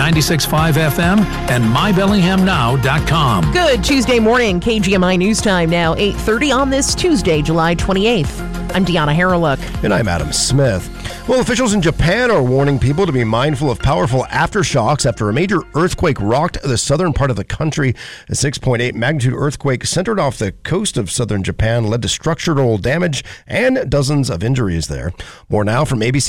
96.5 FM, and mybellinghamnow.com. Good Tuesday morning, KGMI News Time now, 8:30 on this Tuesday, July 28th. I'm Deanna Harreluk. And I'm Adam Smith. Well, officials in Japan are warning people to be mindful of powerful aftershocks after a major earthquake rocked the southern part of the country. A 6.8 magnitude earthquake centered off the coast of southern Japan led to structural damage and dozens of injuries there. More now from ABC